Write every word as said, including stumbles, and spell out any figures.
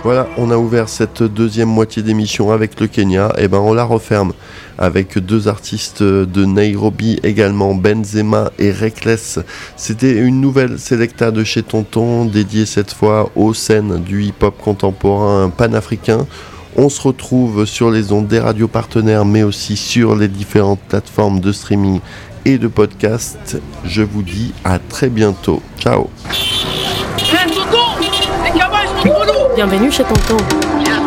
Voilà, on a ouvert cette deuxième moitié d'émission avec le Kenya, et ben on la referme avec deux artistes de Nairobi également, Benzema et Reckless. C'était une nouvelle Selecta de chez Tonton, dédiée cette fois aux scènes du hip-hop contemporain panafricain. On se retrouve sur les ondes des radios partenaires, mais aussi sur les différentes plateformes de streaming et de podcast. Je vous dis à très bientôt. Ciao. Bienvenue chez Tonton.